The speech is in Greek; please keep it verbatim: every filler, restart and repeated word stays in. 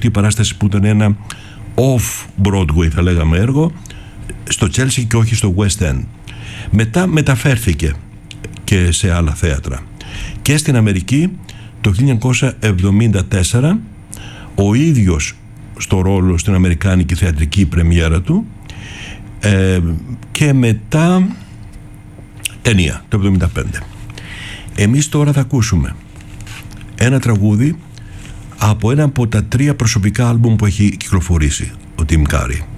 αυτή η παράσταση που ήταν ένα off-Broadway, θα λέγαμε, έργο στο Chelsea και όχι στο West End. Μετά μεταφέρθηκε και σε άλλα θέατρα. Και στην Αμερική το χίλια εννιακόσια εβδομήντα τέσσερα ο ίδιος στο ρόλο στην αμερικάνικη θεατρική πρεμιέρα του, ε, και μετά ταινία το εβδομήντα πέντε. Εμείς τώρα θα ακούσουμε ένα τραγούδι από ένα από τα τρία προσωπικά άλμπουμ που έχει κυκλοφορήσει ο Tim Curry.